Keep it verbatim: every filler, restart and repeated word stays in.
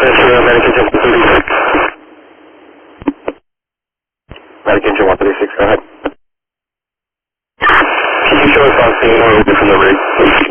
Medic Engine one thirty-six. Medic Engine one thirty-six, go ahead. Can you show us on scene or from the rig?